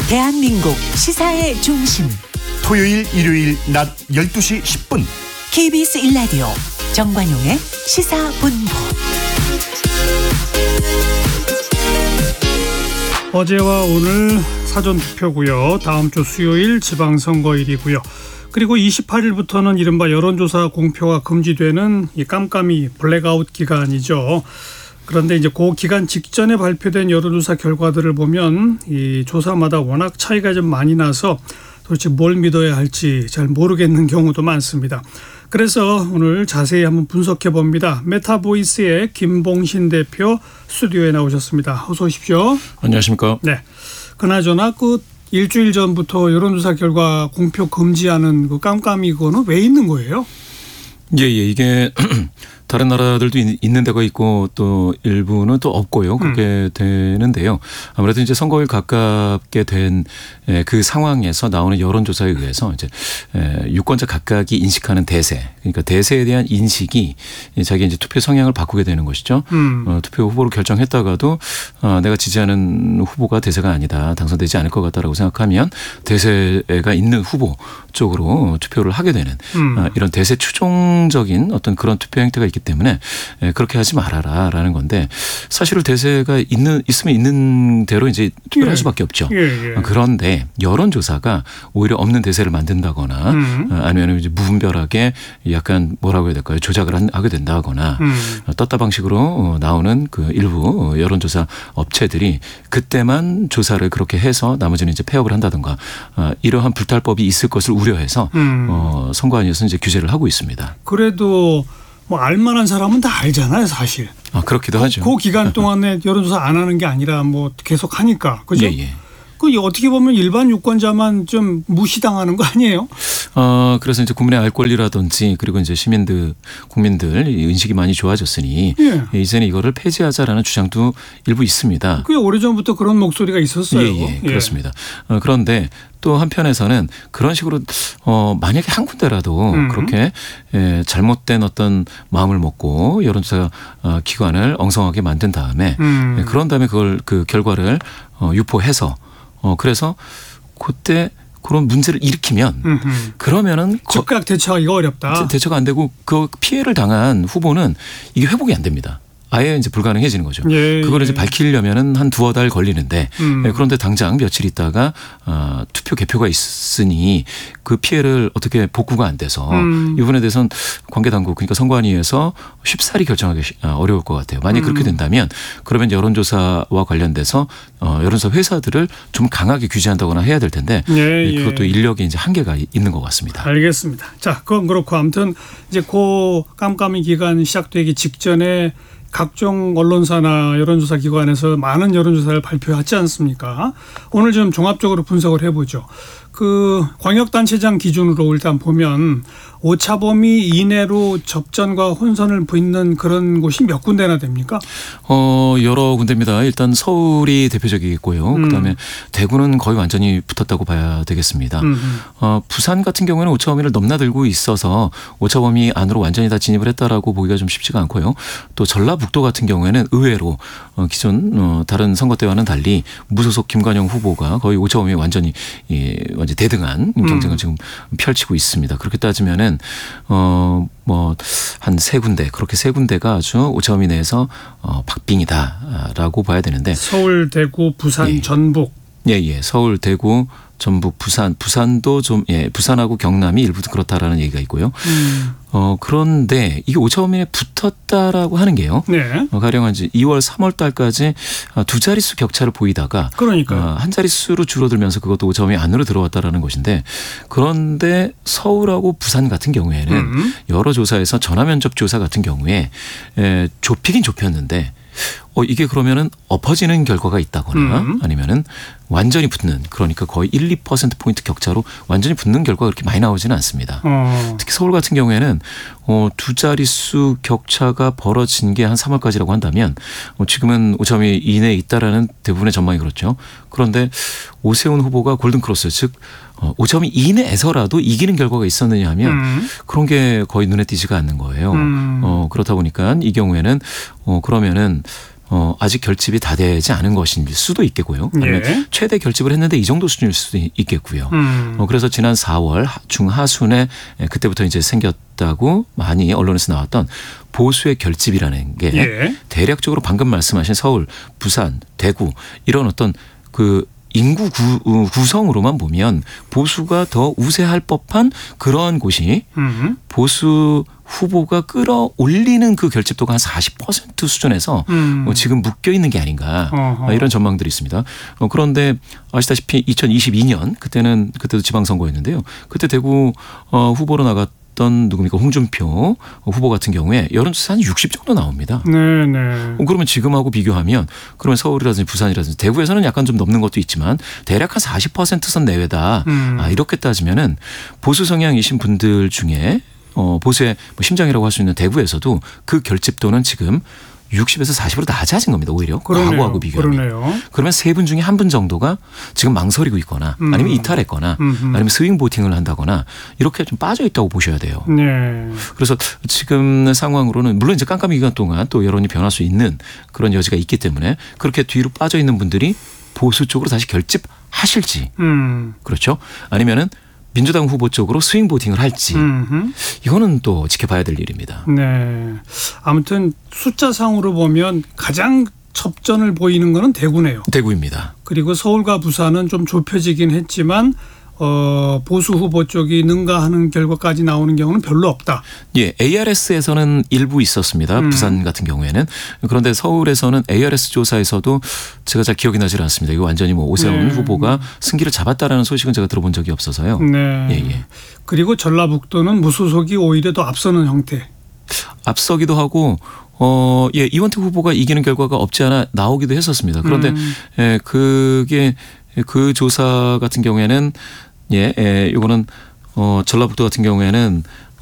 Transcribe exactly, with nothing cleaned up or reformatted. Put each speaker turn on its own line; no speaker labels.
대한민국 시사의 중심
토요일 일요일 낮 열두 시 십 분
케이비에스 일 라디오 정관용의 시사본부.
어제와 오늘 사전투표고요. 다음 주 수요일 지방선거일이고요. 그리고 이십팔 일부터는 이른바 여론조사 공표가 금지되는 이 깜깜이 블랙아웃 기간이죠. 그런데 이제 그 기간 직전에 발표된 여론조사 결과들을 보면 이 조사마다 워낙 차이가 좀 많이 나서 도대체 뭘 믿어야 할지 잘 모르겠는 경우도 많습니다. 그래서 오늘 자세히 한번 분석해 봅니다. 메타보이스의 김봉신 대표 스튜디오에 나오셨습니다. 어서 오십시오.
안녕하십니까.
네. 그나저나 그 일주일 전부터 여론조사 결과 공표 금지하는 그 깜깜이 그거는 왜 있는 거예요?
예, 예. 이게 다른 나라들도 있는 데가 있고 또 일부는 또 없고요. 그렇게 음. 되는데요. 아무래도 이제 선거일 가깝게 된 그 상황에서 나오는 여론조사에 의해서 이제 유권자 각각이 인식하는 대세, 그러니까 대세에 대한 인식이 자기 이제 투표 성향을 바꾸게 되는 것이죠. 음. 어, 투표 후보를 결정했다가도 어, 내가 지지하는 후보가 대세가 아니다, 당선되지 않을 것 같다라고 생각하면 대세가 있는 후보 쪽으로 투표를 하게 되는 음. 어, 이런 대세 추종적인 어떤 그런 투표 행태가 있기 때문에 그렇게 하지 말아라라는 건데, 사실은 대세가 있는 있으면 있는 대로 이제 투표를 예. 할 수밖에 없죠. 예, 예. 그런데 여론조사가 오히려 없는 대세를 만든다거나 음. 아니면 이제 무분별하게 약간 뭐라고 해야 될까요? 조작을 하게 된다거나 음. 떴다 방식으로 나오는 그 일부 여론조사 업체들이 그때만 조사를 그렇게 해서 나머지는 이제 폐업을 한다든가 이러한 불탈법이 있을 것을 우려해서 음. 어, 선관위에서 이제 규제를 하고 있습니다.
그래도 뭐 알만한 사람은 다 알잖아요, 사실.
아, 그렇기도
그,
하죠.
그 기간 동안에 여론조사 안 하는 게 아니라 뭐 계속 하니까, 그죠?
예, 예.
그 어떻게 보면 일반 유권자만 좀 무시당하는 거 아니에요?
어, 그래서 이제 국민의 알 권리라든지 그리고 이제 시민들, 국민들 인식이 많이 좋아졌으니 예. 이제는 이거를 폐지하자라는 주장도 일부 있습니다.
꽤 오래전부터 그런 목소리가 있었어요.
예, 예, 그렇습니다. 예. 어, 그런데 또 한편에서는 그런 식으로 어, 만약에 한 군데라도 음. 그렇게 예, 잘못된 어떤 마음을 먹고 여론조사 어, 기관을 엉성하게 만든 다음에 음. 예, 그런 다음에 그걸 그 결과를 어, 유포해서 어, 그래서 그때 그런 문제를 일으키면 음흠. 그러면은
즉각 대처하기가 어렵다.
대처가 안 되고 그 피해를 당한 후보는 이게 회복이 안 됩니다. 아예 이제 불가능해지는 거죠. 예, 그걸 예. 이제 밝히려면은 한 두어 달 걸리는데 음. 그런데 당장 며칠 있다가 어, 투표 개표가 있으니 그 피해를 어떻게 복구가 안 돼서 음. 이 부분에 대해서는 관계당국, 그러니까 선관위에서 쉽사리 결정하기 어려울 것 같아요. 만약 음. 그렇게 된다면 그러면 여론조사와 관련돼서 어, 여론조사 회사들을 좀 강하게 규제한다거나 해야 될 텐데 예, 그것도 예. 인력에 이제 한계가 있는 것 같습니다.
알겠습니다. 자, 그건 그렇고 아무튼 이제 그 깜깜이 기간 시작되기 직전에 각종 언론사나 여론조사 기관에서 많은 여론조사를 발표하지 않습니까? 오늘 좀 종합적으로 분석을 해보죠. 그 광역단체장 기준으로 일단 보면 오차범위 이내로 접전과 혼선을 빚는 그런 곳이 몇 군데나 됩니까?
어, 여러 군데입니다. 일단 서울이 대표적이겠고요. 음. 그다음에 대구는 거의 완전히 붙었다고 봐야 되겠습니다. 음. 어, 부산 같은 경우에는 오차범위를 넘나들고 있어서 오차범위 안으로 완전히 다 진입을 했다라고 보기가 좀 쉽지가 않고요. 또 전라북도 같은 경우에는 의외로 어, 기존 어, 다른 선거 때와는 달리 무소속 김관영 후보가 거의 오차범위에 완전히 예, 완전 대등한 경쟁을 음. 지금 펼치고 있습니다. 그렇게 따지면은 어, 뭐 한 세 군데, 그렇게 세 군데가 아주 오차범위 내에서 어, 박빙이다라고 봐야 되는데
서울, 대구, 부산, 예. 전북.
예, 예. 서울, 대구, 전북, 부산, 부산도 좀, 예, 부산하고 경남이 일부 그렇다라는 얘기가 있고요. 음. 어, 그런데 이게 오차범위에 붙었다라고 하는 게요. 네. 어, 가령 한 이월, 삼월 달까지 두 자릿수 격차를 보이다가.
그러니까
어, 한 자릿수로 줄어들면서 그것도 오차범위 안으로 들어왔다라는 것인데, 그런데 서울하고 부산 같은 경우에는 음. 여러 조사에서 전화면접 조사 같은 경우에 에, 좁히긴 좁혔는데 어, 이게 그러면은 엎어지는 결과가 있다거나 음. 아니면은 완전히 붙는, 그러니까 거의 일, 이 퍼센트 포인트 격차로 완전히 붙는 결과가 그렇게 많이 나오지는 않습니다. 어. 특히 서울 같은 경우에는 어, 두 자릿수 격차가 벌어진 게 한 삼월까지라고 한다면 어, 지금은 오차범위 이내에 있다라는 대부분의 전망이 그렇죠. 그런데 오세훈 후보가 골든크로스, 즉 어, 오차범위 이내에서라도 이기는 결과가 있었느냐 하면 음. 그런 게 거의 눈에 띄지가 않는 거예요. 음. 어, 그렇다 보니까 이 경우에는 어, 그러면은 어, 아직 결집이 다 되지 않은 것일 수도 있겠고요. 아니면
예.
최대 결집을 했는데 이 정도 수준일 수도 있겠고요.
음.
어, 그래서 지난 사월 중하순에 그때부터 이제 생겼다고 많이 언론에서 나왔던 보수의 결집이라는 게
예.
대략적으로 방금 말씀하신 서울, 부산, 대구 이런 어떤 그 인구 구, 구성으로만 보면 보수가 더 우세할 법한 그러한 곳이
음.
보수 후보가 끌어올리는 그 결집도가 한 사십 퍼센트 수준에서
음.
어, 지금 묶여 있는 게 아닌가
어허.
이런 전망들이 있습니다. 어, 그런데 아시다시피 이천이십이 년 그때는 그때도 지방선거였는데요. 그때 대구 어, 후보로 나갔던 누굽니까 홍준표 후보 같은 경우에 여론조사 한 육십 정도 나옵니다.
네네.
어, 그러면 지금하고 비교하면 그러면 서울이라든지 부산이라든지 대구에서는 약간 좀 넘는 것도 있지만 대략 한 사십 퍼센트 선 내외다.
음.
아, 이렇게 따지면은 보수 성향이신 분들 중에 어, 보수의 뭐 심장이라고 할 수 있는 대구에서도 그 결집도는 지금 육십에서 사십으로 낮아진 겁니다. 오히려
그러네요.
과거하고 비교하면.
그러네요.
그러면 세 분 중에 한 분 정도가 지금 망설이고 있거나
음.
아니면 이탈했거나
음흠.
아니면 스윙 보팅을 한다거나 이렇게 좀 빠져 있다고 보셔야 돼요.
네.
그래서 지금 상황으로는 물론 이제 깜깜이 기간 동안 또 여론이 변할 수 있는 그런 여지가 있기 때문에 그렇게 뒤로 빠져 있는 분들이 보수 쪽으로 다시 결집하실지
음.
그렇죠? 아니면은 민주당 후보 쪽으로 스윙 보팅을 할지
음흠.
이거는 또 지켜봐야 될 일입니다.
네. 아무튼 숫자상으로 보면 가장 접전을 보이는 거는 대구네요.
대구입니다.
그리고 서울과 부산은 좀 좁혀지긴 했지만 어, 보수 후보 쪽이 능가하는 결과까지 나오는 경우는 별로 없다.
예, 에이알에스에서는 일부 있었습니다.
음.
부산 같은 경우에는. 그런데 서울에서는 에이알에스 조사에서도 제가 잘 기억이 나질 않습니다. 이거 완전히 뭐 오세훈
네.
후보가 승기를 잡았다라는 소식은 제가 들어본 적이 없어서요.
네.
예, 예.
그리고 전라북도는 무소속이 오히려 더 앞서는 형태.
앞서기도 하고 어, 예, 이원택 후보가 이기는 결과가 없지 않아 나오기도 했었습니다. 그런데
음.
예, 그게 그 조사 같은 경우에는 예, 예, 이거는 어, 전라북도 같은 경우에는